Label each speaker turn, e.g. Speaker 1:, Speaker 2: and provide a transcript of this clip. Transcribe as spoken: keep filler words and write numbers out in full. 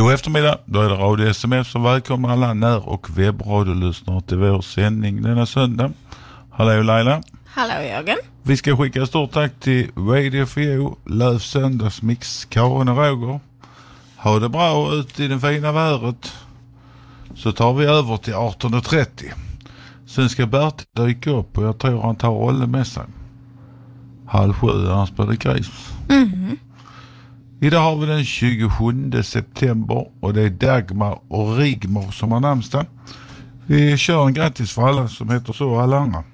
Speaker 1: God eftermiddag, då är det Radio S M F som välkomnar alla när- och webbradiolyssnare till vår sändning denna söndag. Hallå Laila.
Speaker 2: Hallå Jörgen.
Speaker 1: Vi ska skicka stort tack till Radio för You, Löv Söndagsmix, Karin och Roger. Ha det bra ut i den fina vädret. Så tar vi över till arton trettio. Sen ska Bert dyka upp och jag tror han tar rollen med sig. Halv sju, han spelar gris.
Speaker 2: Mm.
Speaker 1: Idag har vi den tjugosjunde september och det är Dagmar och Rigmor som har namnsdag. Vi kör en grattis för alla som heter så och alla andra.